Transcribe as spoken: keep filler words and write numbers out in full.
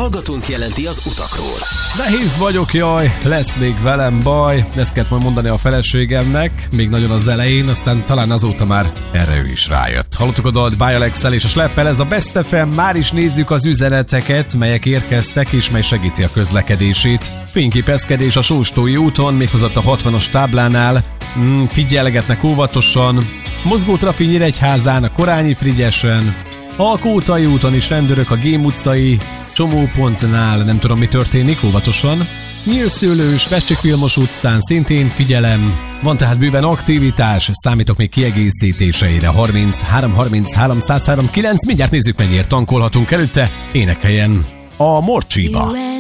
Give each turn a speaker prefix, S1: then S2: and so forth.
S1: hallgatónk jelenti az utakról.
S2: Nehéz vagyok, jaj, lesz még velem baj. Ezt kellett majd mondani a feleségemnek, még nagyon az elején, aztán talán azóta már erre ő is rájött. Hallottuk a dalt By Alexel és a Schleppel, ez a Best ef em, már is nézzük az üzeneteket, melyek érkeztek, és mely segíti a közlekedését. Fényképezkedés a Sóstói úton, méghozzá a hatvanas táblánál. Mm, figyelgetnek óvatosan. Mozgótrafi Nyíregyházán, a Korányi Frigyesen. A Kótai úton is rendőrök, a Gém utcai csomópontnál, nem tudom mi történik, óvatosan. Nyírszőlős, Pestsik-Vilmos utcán szintén figyelem. Van tehát bőven aktivitás, számítok még kiegészítéseire. harminchárom harminchárom száz három kilenc, mindjárt nézzük, mennyiért tankolhatunk előtte. Énekeljen a Morcsiba.